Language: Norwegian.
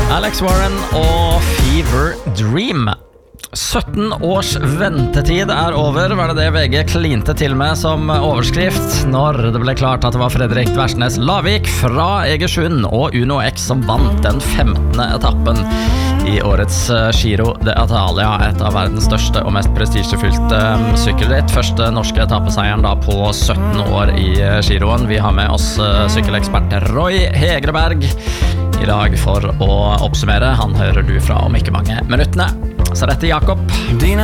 Alex Warren og Fever Dream. 17 års ventetid over, var det VG klinte til med som overskrift når det ble klart at det var Fredrik Dversnes Lavik fra Egersund og Uno X som vant den 15. etappen i årets Giro d'Italia, et av verdens største og mest prestisjefylte sykkelritt. Første norske etappeseieren da på 17 år i Giroen. Vi har med oss sykkelekspert Roy Hegreberg i dag for å oppsummere. Han hører du fra om ikke mange minuttene. Så dette Jakob.